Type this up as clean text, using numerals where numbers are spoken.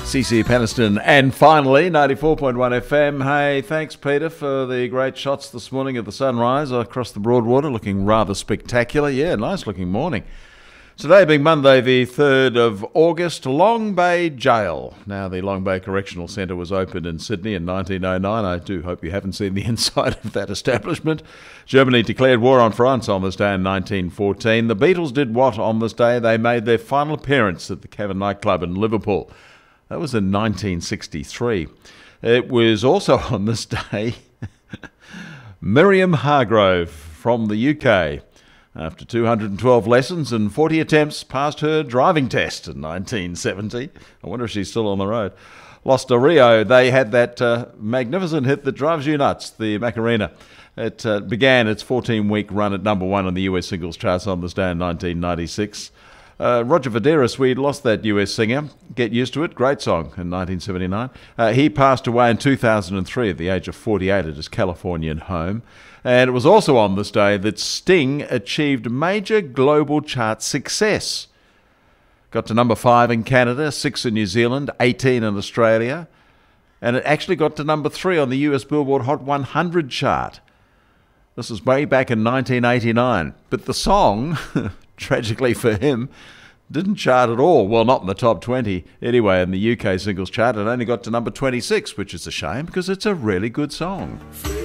CC Peniston, and finally 94.1 FM. Hey, thanks Peter for the great shots this morning of the sunrise across the Broadwater, looking rather spectacular. Yeah, nice looking morning. Today being Monday the 3rd of August, Long Bay Jail. Now the Long Bay Correctional Centre was opened in Sydney in 1909. I do hope you haven't seen the inside of that establishment. Germany declared war on France on this day in 1914. The Beatles did what on this day? They made their final appearance at the Cavern nightclub in Liverpool. That was in 1963. It was also on this day Miriam Hargrove from the UK. After 212 lessons and 40 attempts, passed her driving test in 1970. I wonder if she's still on the road. Lost to Rio. They had that magnificent hit that drives you nuts, the Macarena. It began its 14-week run at number one on the US singles charts on this day in 1996. Roger Vaderas, we lost that US singer. Get Used to It, great song, in 1979. He passed away in 2003 at the age of 48 at his Californian home. And it was also on this day that Sting achieved major global chart success. Got to number 5 in Canada, 6 in New Zealand, 18 in Australia. And it actually got to number 3 on the US Billboard Hot 100 chart. This was way back in 1989. But the song, tragically for him, didn't chart at all. Well, not in the top 20. Anyway, in the UK singles chart, it only got to number 26, which is a shame because it's a really good song.